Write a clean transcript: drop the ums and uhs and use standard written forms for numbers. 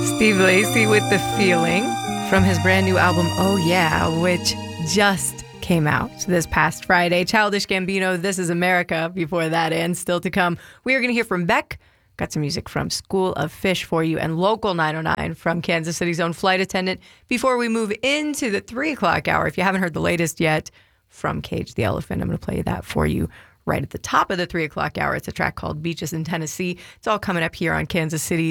Steve Lacy with The Feeling from his brand new album, Oh Yeah, which just came out this past Friday. Childish Gambino, This Is America, before that, and still to come. We are going to hear from Beck. Got some music from School of Fish for you, and Local 909 from Kansas City's own flight attendant before we move into the 3 o'clock hour. If you haven't heard the latest yet from Cage the Elephant, I'm going to play that for you right at the top of the 3 o'clock hour. It's a track called Beaches in Tennessee. It's all coming up here on Kansas City.